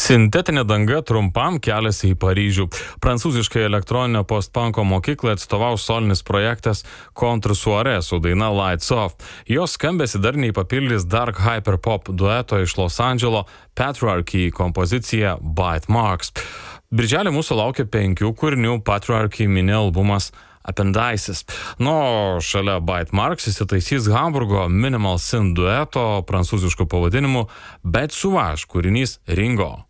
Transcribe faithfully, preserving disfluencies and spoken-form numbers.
Sintetinė danga trumpam keliasi į Paryžių. Prancūziškai elektroninio postpanko mokyklai atstovaus solinis projektas Contre Soirée su daina Lights Off. Jos skambesį darniai papildys dark hyperpop dueto iš Los Andželo Patriarchy kompozicija Bite Marks. Birželį mūsų laukia penkių kūrinių Patriarchy mini albumas Appendices. Nu, šalia Bite Marks įsitaisys Hamburgo Minimal Sin dueto prancūzišku pavadinimu Bet Sauvage kūrinys Ringo.